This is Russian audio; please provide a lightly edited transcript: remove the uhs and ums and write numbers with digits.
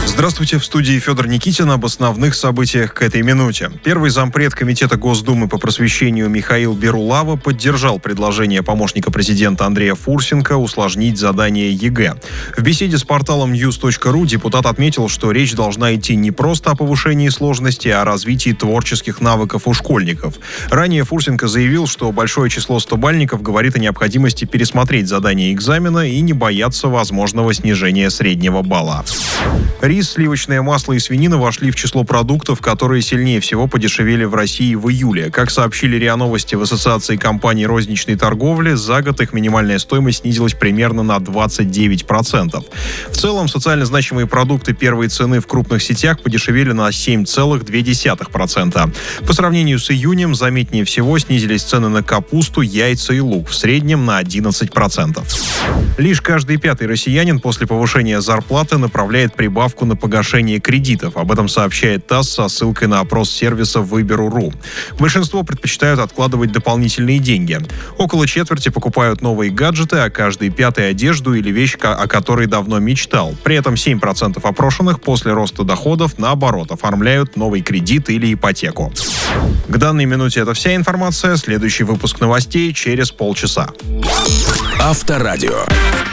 Здравствуйте, в студии Федор Никитин об основных событиях к этой минуте. Первый зампред Комитета Госдумы по просвещению Михаил Берулава поддержал предложение помощника президента Андрея Фурсенко усложнить задание ЕГЭ. В беседе с порталом news.ru депутат отметил, что речь должна идти не просто о повышении сложности, а о развитии творческих навыков у школьников. Ранее Фурсенко заявил, что большое число стобальников говорит о необходимости пересмотреть задание экзамена и не бояться возможного снижения среднего балла. Рис, сливочное масло и свинина вошли в число продуктов, которые сильнее всего подешевели в России в июле. Как сообщили РИА Новости в Ассоциации компаний розничной торговли, за год их минимальная стоимость снизилась примерно на 29%. В целом, социально значимые продукты первой цены в крупных сетях подешевели на 7,2%. По сравнению с июнем, заметнее всего снизились цены на капусту, яйца и лук, в среднем на 11%. Лишь каждый пятый россиянин после повышения зарплаты направляет прибавку на погашение кредитов. Об этом сообщает ТАСС со ссылкой на опрос сервиса Выберу.ру. Большинство предпочитают откладывать дополнительные деньги. Около четверти покупают новые гаджеты, а каждый пятый — одежду или вещь, о которой давно мечтал. При этом 7% опрошенных после роста доходов, наоборот, оформляют новый кредит или ипотеку. К данной минуте это вся информация. Следующий выпуск новостей через полчаса. Авторадио.